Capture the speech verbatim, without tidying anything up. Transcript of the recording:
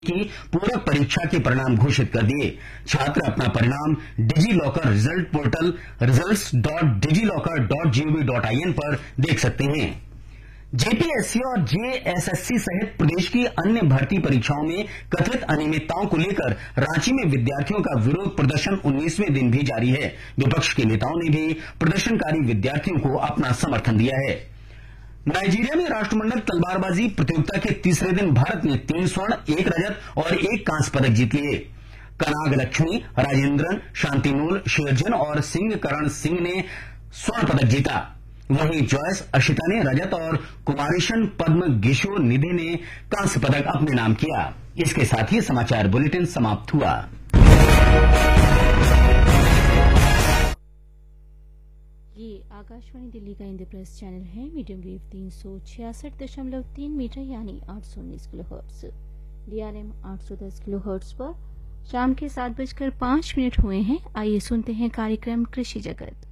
की पूरक परीक्षा के परिणाम घोषित कर दिए। छात्र अपना परिणाम digi locker result portal results dot digi locker dot gov dot I N पर देख सकते हैं। जेपीएससी और जेएसएससी सहित प्रदेश की अन्य भर्ती परीक्षाओं में कथित अनियमितताओं को लेकर रांची में विद्यार्थियों का विरोध प्रदर्शन उन्नीसवें दिन भी जारी है। विपक्ष के नेताओं ने भी प्रदर्शनकारी विद्यार्थियों को अपना समर्थन दिया है। नाइजीरिया में राष्ट्रमंडल तलवारबाजी प्रतियोगिता के तीसरे दिन भारत ने तीन स्वर्ण, एक रजत और एक कांस्य पदक जीत लिए। कनाग लक्ष्मी, राजेंद्रन, शांतिनूल, शेरजन और सिंह करण सिंह ने स्वर्ण पदक जीता। वहीं जॉयस अशिता ने रजत और कुमारेशन पद्म गिशो निधि ने कांस्य पदक अपने नाम किया। इसके साथ ही समाचार बुलेटिन समाप्त हुआ। ये आकाशवाणी दिल्ली का इंद्रप्रस्थ चैनल है। मीडियम वेव तीन सौ छियासठ दशमलव तीन मीटर यानी आठ सौ उन्नीस किलो हर्ट्ज, डीआरएम आठ सौ दस किलो हर्ट्ज पर शाम के सात बजकर पांच मिनट हुए हैं। आइए सुनते हैं कार्यक्रम कृषि जगत।